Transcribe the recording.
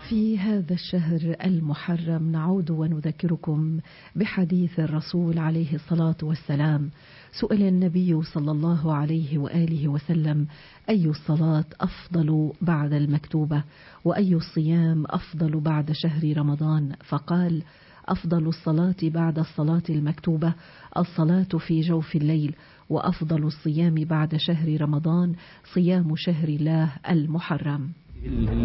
في هذا الشهر المحرم نعود ونذكركم بحديث الرسول عليه الصلاة والسلام. سئل النبي صلى الله عليه وآله وسلم: أي الصلاة أفضل بعد المكتوبة؟ وأي الصيام أفضل بعد شهر رمضان؟ فقال: أفضل الصلاة بعد الصلاة المكتوبة الصلاة في جوف الليل، وأفضل الصيام بعد شهر رمضان صيام شهر الله المحرم.